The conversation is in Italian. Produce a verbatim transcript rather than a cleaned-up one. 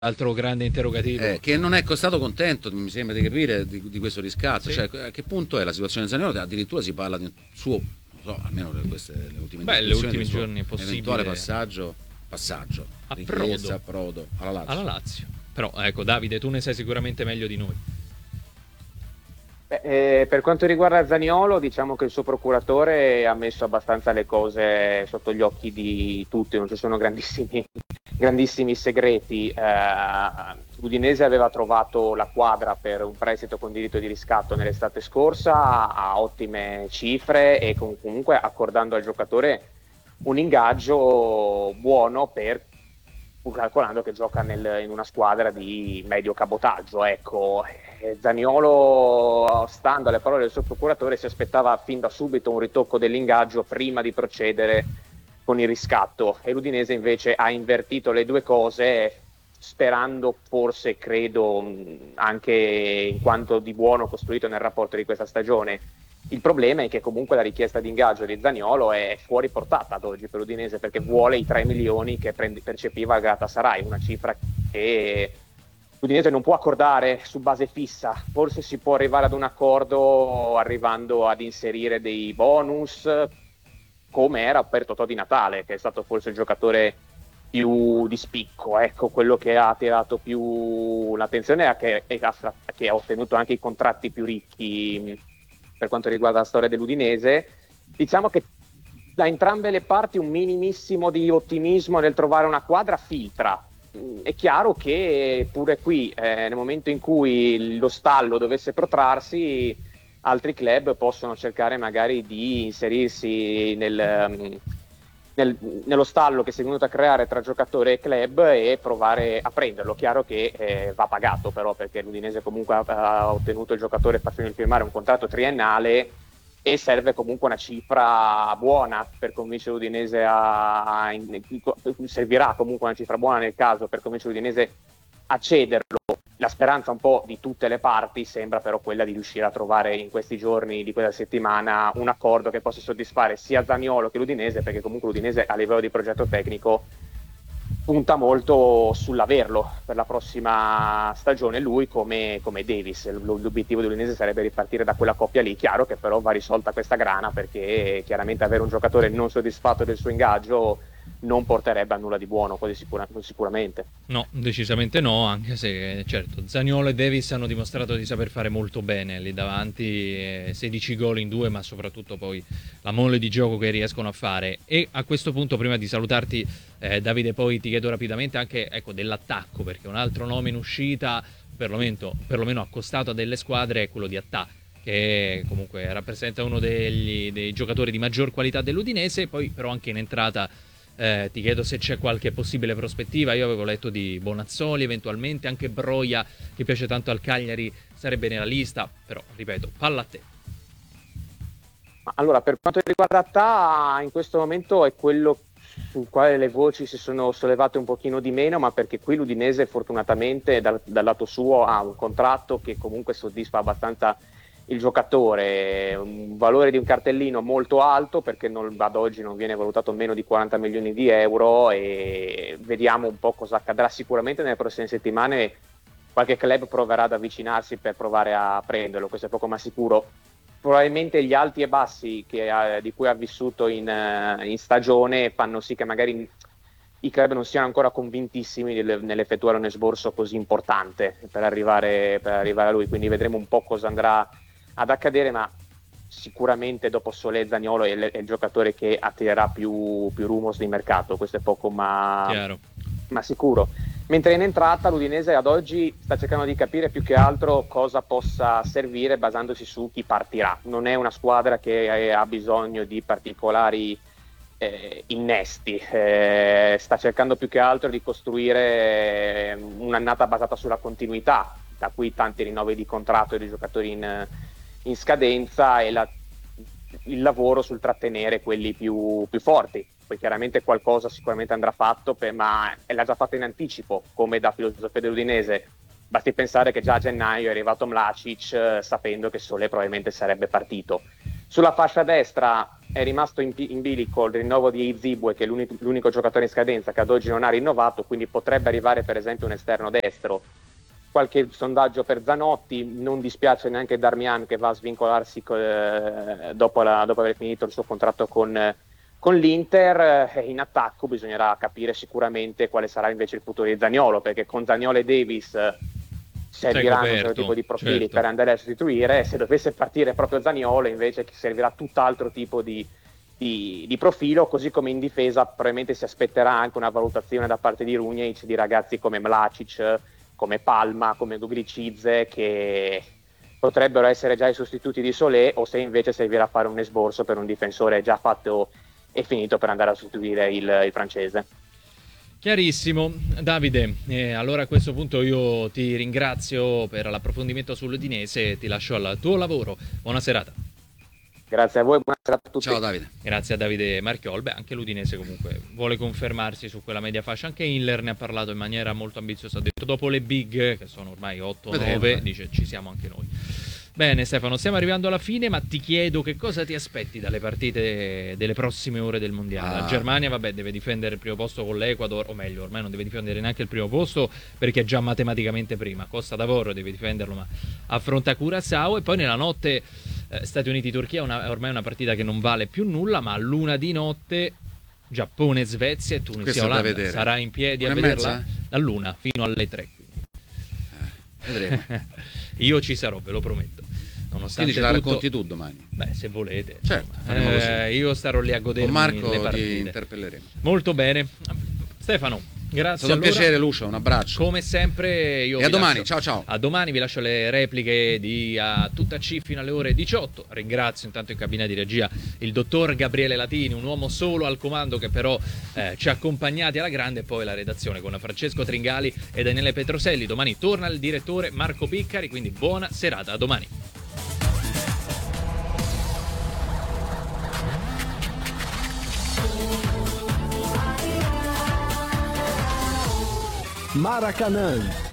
altro grande interrogativo. Eh, che non è costato contento, mi sembra di capire, di, di questo riscatto. Sì. Cioè, a che punto è la situazione di Zaniolo? Addirittura si parla di un suo, non so, almeno per queste le ultime Beh, le ultimi del suo giorni è possibile eventuale passaggio, passaggio, approdo, approdo alla Lazio. alla Lazio. Però ecco, Davide, tu ne sai sicuramente meglio di noi. Beh, eh, per quanto riguarda Zaniolo, diciamo che il suo procuratore ha messo abbastanza le cose sotto gli occhi di tutti, non ci sono grandissimi, grandissimi segreti. Eh, L'Udinese aveva trovato la quadra per un prestito con diritto di riscatto nell'estate scorsa a ottime cifre e con, comunque accordando al giocatore un ingaggio buono per pur calcolando che gioca nel, in una squadra di medio cabotaggio. Ecco, Zaniolo, stando alle parole del suo procuratore, si aspettava fin da subito un ritocco dell'ingaggio prima di procedere con il riscatto, e l'Udinese invece ha invertito le due cose, sperando, forse credo, anche in quanto di buono costruito nel rapporto di questa stagione. Il problema è che comunque la richiesta di ingaggio di Zaniolo è fuori portata ad oggi per l'Udinese, perché vuole i tre milioni che percepiva il Galatasaray, una cifra che l'Udinese non può accordare su base fissa. Forse si può arrivare ad un accordo arrivando ad inserire dei bonus, come era per Totò Di Natale, che è stato forse il giocatore più di spicco, ecco, quello che ha attirato più l'attenzione è che, è che ha ottenuto anche i contratti più ricchi per quanto riguarda la storia dell'Udinese. Diciamo che da entrambe le parti un minimissimo di ottimismo nel trovare una quadra filtra. È chiaro che pure qui, eh, nel momento in cui lo stallo dovesse protrarsi, altri club possono cercare magari di inserirsi nel, nel, nello stallo che si è venuto a creare tra giocatore e club e provare a prenderlo. Chiaro che eh, va pagato però, perché l'Udinese comunque ha, ha ottenuto il giocatore facendo firmare un contratto triennale e serve comunque una cifra buona per convincere l'Udinese a, a in, servirà comunque una cifra buona nel caso per convincere l'Udinese a cederlo. La speranza un po' di tutte le parti sembra però quella di riuscire a trovare in questi giorni di quella settimana un accordo che possa soddisfare sia Zaniolo che l'Udinese, perché comunque l'Udinese a livello di progetto tecnico punta molto sull'averlo per la prossima stagione, lui come, come Davis. L'obiettivo dell'Udinese sarebbe ripartire da quella coppia lì. Chiaro che però va risolta questa grana, perché chiaramente avere un giocatore non soddisfatto del suo ingaggio non porterebbe a nulla di buono, quasi sicura, sicuramente. No, decisamente no, anche se certo Zaniolo e Davis hanno dimostrato di saper fare molto bene lì davanti, eh, sedici gol in due, ma soprattutto poi la mole di gioco che riescono a fare. E a questo punto, prima di salutarti, eh, Davide, poi ti chiedo rapidamente anche, ecco, dell'attacco, perché un altro nome in uscita, perlomeno, perlomeno accostato a delle squadre, è quello di Attà, che comunque rappresenta uno degli, dei giocatori di maggior qualità dell'Udinese. Poi però anche in entrata Eh, ti chiedo se c'è qualche possibile prospettiva. Io avevo letto di Bonazzoli, eventualmente anche Broia, che piace tanto al Cagliari, sarebbe nella lista, però ripeto, palla a te. Allora, per quanto riguarda Attà, in questo momento è quello sul quale le voci si sono sollevate un pochino di meno, ma perché qui l'Udinese fortunatamente dal, dal lato suo ha un contratto che comunque soddisfa abbastanza il giocatore, un valore di un cartellino molto alto, perché non, ad oggi non viene valutato meno di quaranta milioni di euro, e vediamo un po' cosa accadrà. Sicuramente nelle prossime settimane qualche club proverà ad avvicinarsi per provare a prenderlo, questo è poco ma sicuro. Probabilmente gli alti e bassi che, eh, di cui ha vissuto in, uh, in stagione fanno sì che magari i club non siano ancora convintissimi nell'effettuare un esborso così importante per arrivare, per arrivare a lui, quindi vedremo un po' cosa andrà ad accadere, ma sicuramente dopo Solé Zaniolo è, è il giocatore che attirerà più, più rumors di mercato, questo è poco ma, ma sicuro. Mentre in entrata l'Udinese ad oggi sta cercando di capire più che altro cosa possa servire, basandosi su chi partirà. Non è una squadra che ha bisogno di particolari eh, innesti, eh, sta cercando più che altro di costruire un'annata basata sulla continuità, da cui tanti rinnovi di contratto di giocatori in, in scadenza, e la, il lavoro sul trattenere quelli più, più forti. Poi chiaramente qualcosa sicuramente andrà fatto, per, ma l'ha già fatto in anticipo, come da filosofia dell'Udinese. Basti pensare che già a gennaio è arrivato Mlacic, eh, sapendo che Solé probabilmente sarebbe partito. Sulla fascia destra è rimasto in, in bilico il rinnovo di Izibue, che è l'unico, l'unico giocatore in scadenza che ad oggi non ha rinnovato, quindi potrebbe arrivare per esempio un esterno destro. Qualche sondaggio per Zanotti, non dispiace neanche Darmian che va a svincolarsi eh, dopo, la, dopo aver finito il suo contratto con, eh, con l'Inter. Eh, in attacco bisognerà capire sicuramente quale sarà invece il futuro di Zaniolo, perché con Zaniolo e Davis eh, serviranno un certo tipo di profili, certo, per andare a sostituire. Se dovesse partire proprio Zaniolo invece servirà tutt'altro tipo di, di, di profilo, così come in difesa probabilmente si aspetterà anche una valutazione da parte di Runjaic di ragazzi come Mlacic, come Palma, come Dugricize, che potrebbero essere già i sostituti di Solé, o se invece servirà a fare un esborso per un difensore già fatto e finito per andare a sostituire il, il francese. Chiarissimo. Davide, eh, allora a questo punto io ti ringrazio per l'approfondimento sull'Udinese e ti lascio al tuo lavoro. Buona serata. Grazie a voi, buona serata a tutti. Ciao Davide. Grazie a Davide Marchiol. Beh, anche l'Udinese comunque vuole confermarsi su quella media fascia. Anche Inler ne ha parlato in maniera molto ambiziosa. Ha detto dopo le big, che sono ormai otto nove, dice ci siamo anche noi. Bene Stefano, stiamo arrivando alla fine, ma ti chiedo che cosa ti aspetti dalle partite delle prossime ore del Mondiale. Ah. La Germania, vabbè, deve difendere il primo posto con l'Ecuador, o meglio, ormai non deve difendere neanche il primo posto perché è già matematicamente prima. Costa d'Avorio deve difenderlo, ma affronta Curaçao. E poi nella notte eh, Stati Uniti-Turchia è ormai una partita che non vale più nulla, ma a luna di notte Giappone-Svezia e Tunisia-Olanda. Sarà in piedi Una a vederla? Mezza? Dall'una fino alle tre. Eh, vedremo. Io ci sarò, ve lo prometto. Quindi ce la tutto... racconti tu domani? Beh, se volete. Certo, eh, io starò lì a godermi con Marco le partite. ti interpelleremo. Molto bene. Stefano, grazie. È stato allora. un piacere, Lucio, un abbraccio. Come sempre io E a domani, lascio... ciao ciao. A domani vi lascio le repliche di A Tutta C fino alle ore diciotto. Ringrazio intanto in cabina di regia il dottor Gabriele Latini, un uomo solo al comando che però eh, ci ha accompagnati alla grande, e poi la redazione con Francesco Tringali e Daniele Petroselli. Domani torna il direttore Marco Piccari, quindi buona serata, a domani. Maracanã